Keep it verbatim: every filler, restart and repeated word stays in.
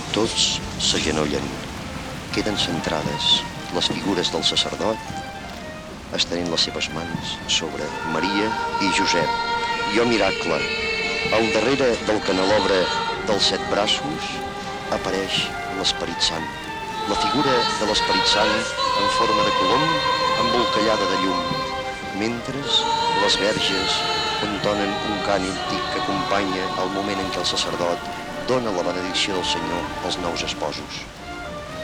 Tots s'agenollen. Queden centrades les figures del sacerdot estenent les seves mans sobre Maria i Josep. I, oh miracle, al darrere del canelobre dels set braços apareix l'Esperit Sant. La figura de l'Esperit Sant en forma de colom embolcallada de llum, mentre les verges entonen un cant antic que acompanya el moment en què el sacerdot dona la benedicció del Senyor als nous esposos.